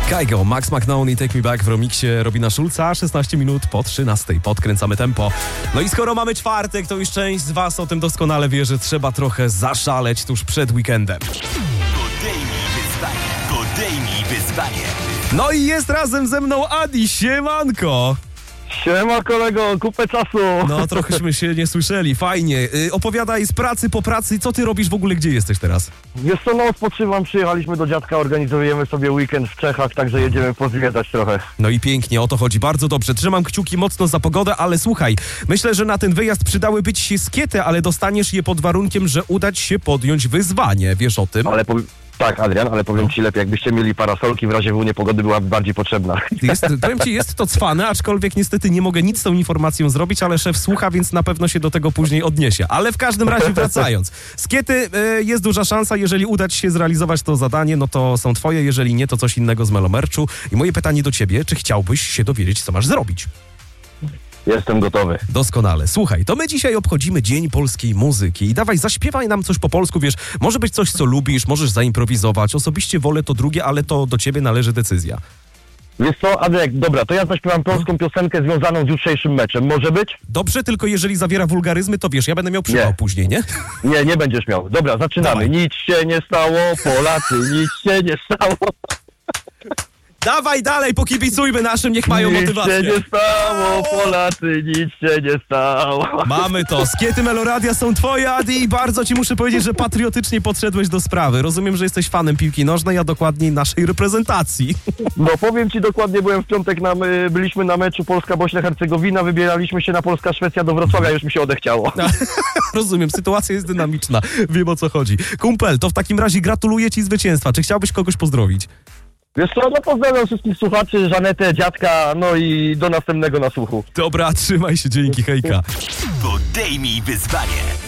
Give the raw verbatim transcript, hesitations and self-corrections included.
Kygo, Max McNaughton i Take Me Back w remiksie Robina Schulza. szesnaście minut po trzynastej. Podkręcamy tempo. No i skoro mamy czwartek, to już część z was o tym doskonale wie, że trzeba trochę zaszaleć tuż przed weekendem. Podejmij wyzwanie, podejmij wyzwanie. No i jest razem ze mną Adi, siemanko! Siema kolego, kupę czasu. No trochęśmy się nie słyszeli, fajnie. Yy, opowiadaj z pracy po pracy, co ty robisz w ogóle, gdzie jesteś teraz? Wiesz co, no odpoczywam, przyjechaliśmy do dziadka, organizujemy sobie weekend w Czechach, także jedziemy pozwiedzać trochę. No i pięknie, o to chodzi, bardzo dobrze. Trzymam kciuki mocno za pogodę, ale słuchaj, myślę, że na ten wyjazd przydałyby ci się skiety, ale dostaniesz je pod warunkiem, że uda ci się podjąć wyzwanie, wiesz o tym? Ale po... Tak, Adrian, ale powiem ci lepiej, jakbyście mieli parasolki, w razie w niepogody byłaby bardziej potrzebna. Jest, powiem ci, jest to cwane, aczkolwiek niestety nie mogę nic z tą informacją zrobić, ale szef słucha, więc na pewno się do tego później odniesie. Ale w każdym razie wracając. Skiety, y, jest duża szansa, jeżeli uda ci się zrealizować to zadanie, no to są twoje, jeżeli nie, to coś innego z Melomerczu. I moje pytanie do ciebie, czy chciałbyś się dowiedzieć, co masz zrobić? Jestem gotowy. Doskonale. Słuchaj, to my dzisiaj obchodzimy Dzień Polskiej Muzyki i dawaj, zaśpiewaj nam coś po polsku, wiesz, może być coś, co lubisz, możesz zaimprowizować. Osobiście wolę to drugie, ale to do ciebie należy decyzja. Wiesz co, Adek, dobra, to ja zaśpiewam polską piosenkę związaną z jutrzejszym meczem. Może być? Dobrze, tylko jeżeli zawiera wulgaryzmy, to wiesz, ja będę miał przypał Nie. później, nie? Nie, nie będziesz miał. Dobra, zaczynamy. Dawaj. Nic się nie stało, Polacy, nic się nie stało. Dawaj dalej, pokibicujmy naszym, niech mają Nic motywację. się nie stało, Polacy, nic się nie stało. Mamy to. Skiety Meloradia są twoje, Adi, i bardzo ci muszę powiedzieć, że patriotycznie podszedłeś do sprawy. Rozumiem, że jesteś fanem piłki nożnej, a dokładniej naszej reprezentacji. No powiem ci dokładnie, byłem w piątek, na, my, byliśmy na meczu Polska-Bośnia-Hercegowina, wybieraliśmy się na Polska-Szwecja do Wrocławia, już mi się odechciało. Rozumiem, sytuacja jest dynamiczna. Wiem, o co chodzi. Kumpel, to w takim razie gratuluję ci zwycięstwa. Czy chciałbyś kogoś pozdrowić? Wiesz co, no pozdrawiam wszystkich słuchaczy, Żanetę, dziadka, no i do następnego na słuchu. Dobra, trzymaj się, dzięki, hejka. Podejmij wyzwanie.